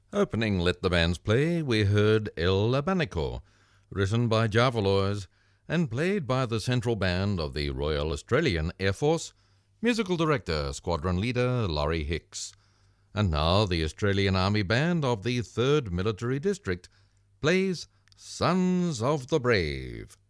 Opening Let the Bands Play, we heard El Abanico, written by Javalois and played by the Central Band of the Royal Australian Air Force, musical director, squadron leader Laurie Hicks. And now the Australian Army Band of the 3rd Military District plays Sons of the Brave.